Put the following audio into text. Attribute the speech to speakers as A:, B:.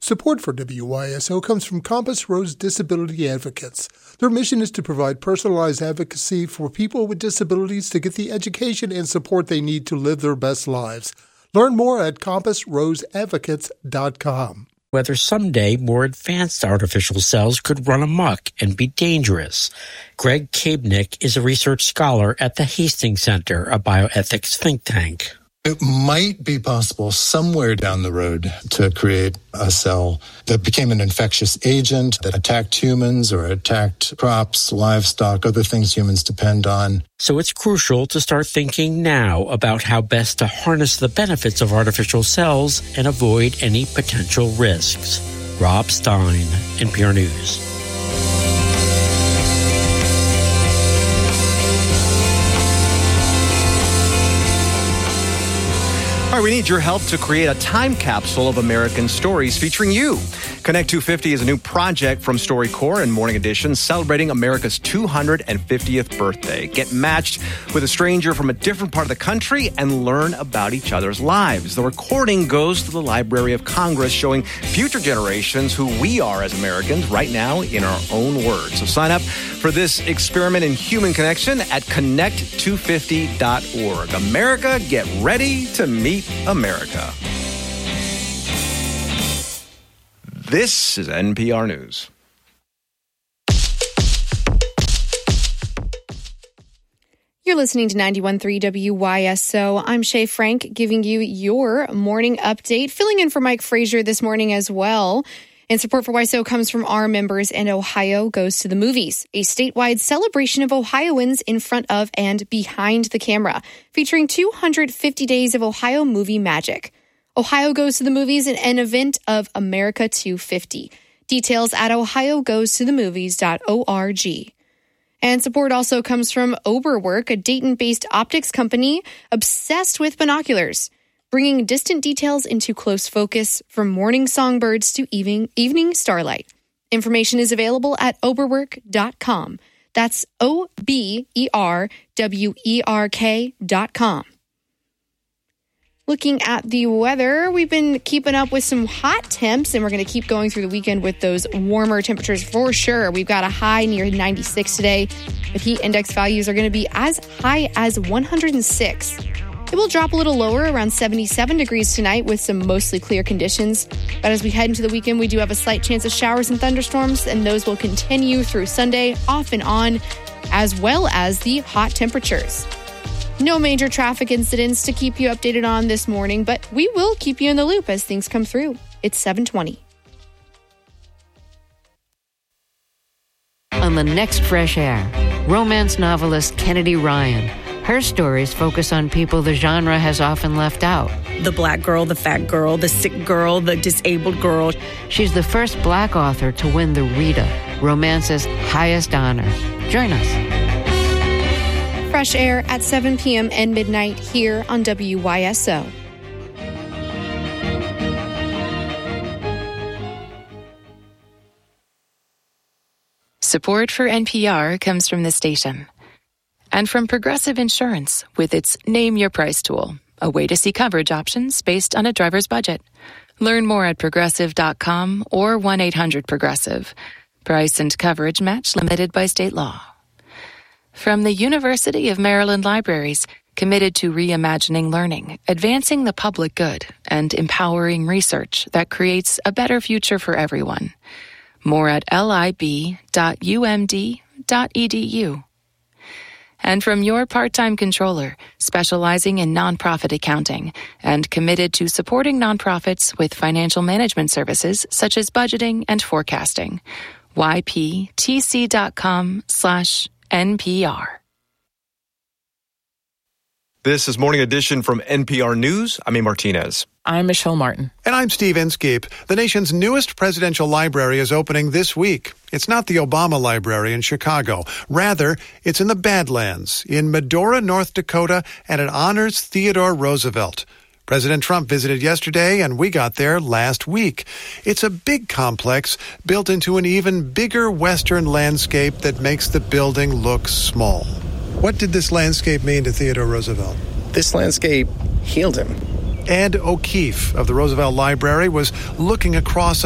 A: Support for WYSO comes from Compass Rose Disability Advocates. Their mission is to provide personalized advocacy for people with disabilities to get the education and support they need to live their best lives. Learn more at compassroseadvocates.com.
B: Whether someday more advanced artificial cells could run amok and be dangerous. Greg Kabnick is a research scholar at the Hastings Center, a bioethics think tank.
C: It might be possible somewhere down the road to create a cell that became an infectious agent that attacked humans or attacked crops, livestock, other things humans depend on.
B: So it's crucial to start thinking now about how best to harness the benefits of artificial cells and avoid any potential risks. Rob Stein, NPR News.
D: All right, we need your help to create a time capsule of American stories featuring you. Connect 250 is a new project from StoryCorps and Morning Edition celebrating America's 250th birthday. Get matched with a stranger from a different part of the country and learn about each other's lives. The recording goes to the Library of Congress, showing future generations who we are as Americans right now in our own words. So sign up for this experiment in human connection at connect250.org. America, get ready to meet America. This is NPR News.
E: You're listening to 91.3 WYSO. I'm Shay Frank giving you your morning update, filling in for Mike Frazier this morning as well. And support for YSO comes from our members, and Ohio Goes to the Movies, a statewide celebration of Ohioans in front of and behind the camera, featuring 250 days of Ohio movie magic. Ohio Goes to the Movies, an event of America 250. Details at ohiogoestothemovies.org. And support also comes from Oberwerk, a Dayton-based optics company obsessed with binoculars, bringing distant details into close focus from morning songbirds to evening starlight. Information is available at oberwerk.com. That's OBERWERK.com. Looking at the weather, we've been keeping up with some hot temps, and we're going to keep going through the weekend with those warmer temperatures for sure. We've got a high near 96 today, but heat index values are going to be as high as 106. It will drop a little lower, around 77 degrees tonight with some mostly clear conditions. But as we head into the weekend, we do have a slight chance of showers and thunderstorms, and those will continue through Sunday, off and on, as well as the hot temperatures. No major traffic incidents to keep you updated on this morning, but we will keep you in the loop as things come through. It's 7:20.
F: On the next Fresh Air, romance novelist Kennedy Ryan. Her stories focus on people the genre has often left out.
G: The black girl, the fat girl, the sick girl, the disabled girl.
F: She's the first black author to win the Rita, romance's highest honor. Join us.
E: Fresh Air at 7 p.m. and midnight here on WYSO.
H: Support for NPR comes from the station. And from Progressive Insurance with its Name Your Price tool, a way to see coverage options based on a driver's budget. Learn more at progressive.com or 1-800-PROGRESSIVE. Price and coverage match limited by state law. From the University of Maryland Libraries, committed to reimagining learning, advancing the public good, and empowering research that creates a better future for everyone. More at lib.umd.edu. And from your part-time controller, specializing in nonprofit accounting and committed to supporting nonprofits with financial management services such as budgeting and forecasting. yptc.com/NPR.
D: This is Morning Edition from NPR News. I'm A. Martinez.
I: I'm Michelle Martin.
J: And I'm Steve Inskeep. The nation's newest presidential library is opening this week. It's not the Obama Library in Chicago. Rather, it's in the Badlands, in Medora, North Dakota, and it honors Theodore Roosevelt. President Trump visited yesterday, and we got there last week. It's a big complex built into an even bigger western landscape that makes the building look small. What did this landscape mean to Theodore Roosevelt?
K: This landscape healed him.
J: Ed O'Keefe of the Roosevelt Library was looking across